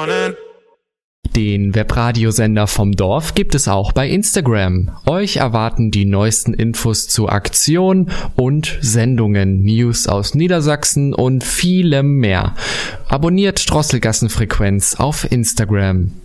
morning. Den Webradiosender vom Dorf gibt es auch bei Instagram. Euch erwarten die neuesten Infos zu Aktionen und Sendungen, News aus Niedersachsen und vielem mehr. Abonniert Drosselgassenfrequenz auf Instagram.